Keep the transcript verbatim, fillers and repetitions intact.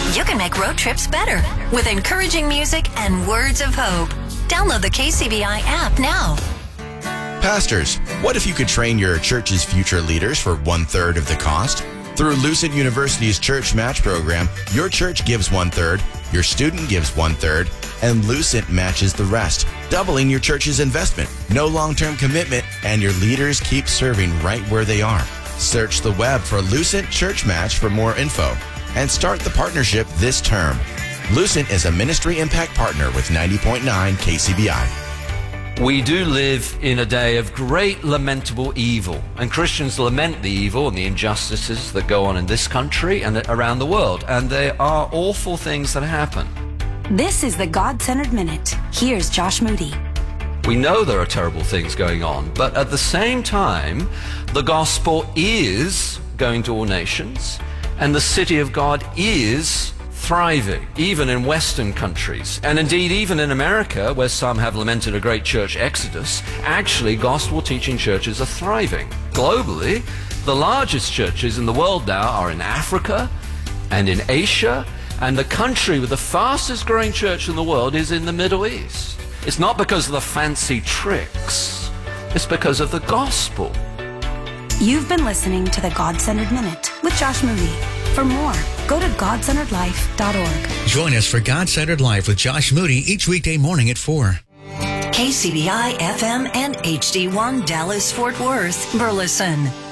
you can make road trips better with encouraging music and words of hope. Download the K C B I app now. Pastors, what if you could train your church's future leaders for one-third of the cost? Through Lucent University's Church Match program, your church gives one-third, your student gives one-third, and Lucent matches the rest, doubling your church's investment. No long-term commitment, and your leaders keep serving right where they are. Search the web for Lucent Church Match for more info and start the partnership this term. Lucent is a ministry impact partner with ninety point nine K C B I. We do live in a day of great lamentable evil, and Christians lament the evil and the injustices that go on in this country and around the world, and there are awful things that happen. This is the God-Centered Minute. Here's Josh Moody. We know there are terrible things going on, but at the same time, the gospel is going to all nations, and the city of God is thriving, even in Western countries. And indeed, even in America, where some have lamented a great church exodus, actually gospel-teaching churches are thriving. Globally, the largest churches in the world now are in Africa and in Asia, and the country with the fastest growing church in the world is in the Middle East. It's not because of the fancy tricks, it's because of the gospel. You've been listening to the God-Centered Minute with Josh Moody. For more, go to god centered life dot org. Join us for God-Centered Life with Josh Moody each weekday morning at four. K C B I F M and H D one Dallas Fort Worth, Burleson.